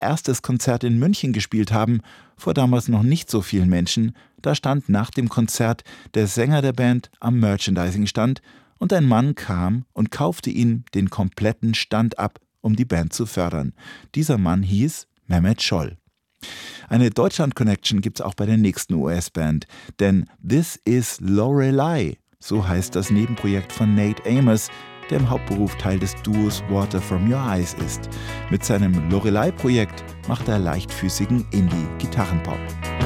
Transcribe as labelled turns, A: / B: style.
A: erstes Konzert in München gespielt haben, vor damals noch nicht so vielen Menschen, da stand nach dem Konzert der Sänger der Band am Merchandising-Stand und ein Mann kam und kaufte ihm den kompletten Stand ab, um die Band zu fördern. Dieser Mann hieß Mehmet Scholl. Eine Deutschland-Connection gibt's auch bei der nächsten US-Band, denn This is Lorelei, so heißt das Nebenprojekt von Nate Amos, der im Hauptberuf Teil des Duos Water From Your Eyes ist. Mit seinem Lorelei-Projekt macht er leichtfüßigen Indie-Gitarrenpop.